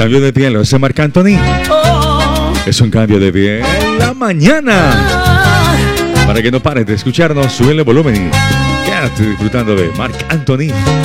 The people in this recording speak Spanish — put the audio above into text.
Cambio de piel, lo hace Marc Anthony. Es un cambio de piel la mañana. Para que no pares de escucharnos, súbele el volumen y quédate disfrutando de Marc Anthony.